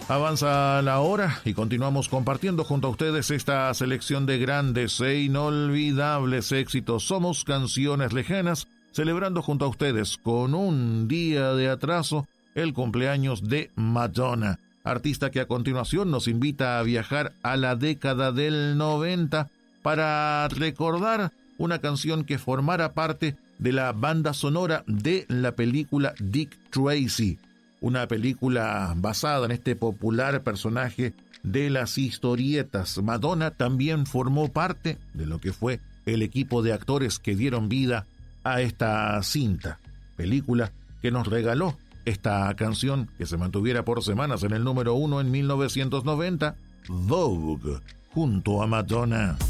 Avanza la hora y continuamos compartiendo junto a ustedes esta selección de grandes e inolvidables éxitos. Somos Canciones Lejanas, celebrando junto a ustedes con un día de atraso el cumpleaños de Madonna, artista que a continuación nos invita a viajar a la década del 90 para recordar una canción que formara parte de la banda sonora de la película Dick Tracy, una película basada en este popular personaje de las historietas. Madonna también formó parte de lo que fue el equipo de actores que dieron vida a esta cinta, película que nos regaló esta canción que se mantuviera por semanas en el número 1 en 1990, Vogue, junto a Madonna.